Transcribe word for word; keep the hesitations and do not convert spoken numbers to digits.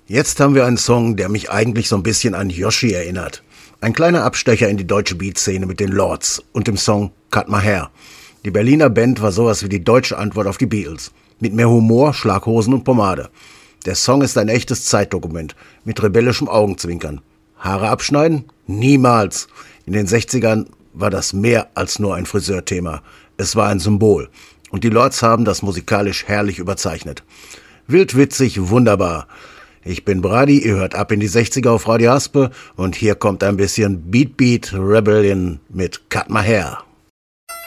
Jetzt haben wir einen Song, der mich eigentlich so ein bisschen an Yoshi erinnert. Ein kleiner Abstecher in die deutsche Beatszene mit den Lords und dem Song Cut My Hair. Die Berliner Band war sowas wie die deutsche Antwort auf die Beatles. Mit mehr Humor, Schlaghosen und Pomade. Der Song ist ein echtes Zeitdokument mit rebellischem Augenzwinkern. Haare abschneiden? Niemals. In den sechzigern war das mehr als nur ein Friseurthema. Es war ein Symbol. Und die Lords haben das musikalisch herrlich überzeichnet. Wild, witzig, wunderbar. Ich bin Brady, ihr hört Ab in die sechziger auf Radio Haspe und hier kommt ein bisschen Beat Beat Rebellion mit Cut My Hair.